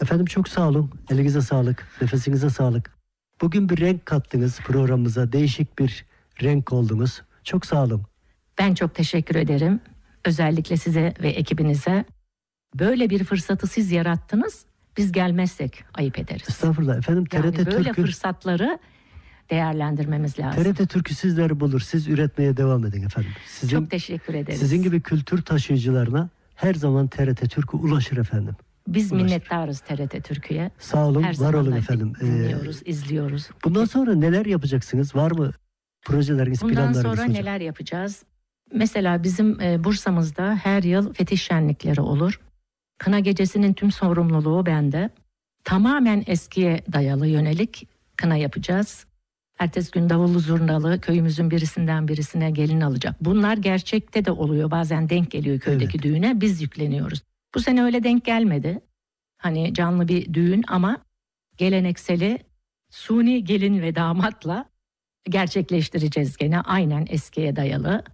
Efendim çok sağ olun. Elinize sağlık, nefesinize sağlık. Bugün bir renk kattınız programımıza. Değişik bir renk oldunuz. Çok sağ olun. Ben çok teşekkür ederim. Özellikle size ve ekibinize. Böyle bir fırsatı siz yarattınız. Biz gelmezsek ayıp ederiz. Estağfurullah efendim. Yani TRT böyle Türk'ü, fırsatları değerlendirmemiz lazım. TRT Türk'ü sizleri bulur. Siz üretmeye devam edin efendim. Çok teşekkür ederiz. Sizin gibi kültür taşıyıcılarına her zaman TRT Türk'ü ulaşır efendim. Biz minnettarız TRT Türk'ü'ye. Sağ olun, Her var olun zaman efendim. Dinliyoruz, izliyoruz. Bundan sonra neler yapacaksınız? Var mı projeleriniz, Bundan planlarınız sonra hocam? neler yapacağız? Mesela bizim Bursa'mızda her yıl fetih şenlikleri olur. Kına gecesinin tüm sorumluluğu bende. Tamamen eskiye dayalı yönelik kına yapacağız. Ertesi gün davullu zurnalı köyümüzün birisinden birisine gelin alacak. Bunlar gerçekte de oluyor. Bazen denk geliyor köydeki düğüne. Biz yükleniyoruz. Bu sene öyle denk gelmedi. Hani canlı bir düğün ama gelenekseli suni gelin ve damatla gerçekleştireceğiz gene aynen eskiye dayalı.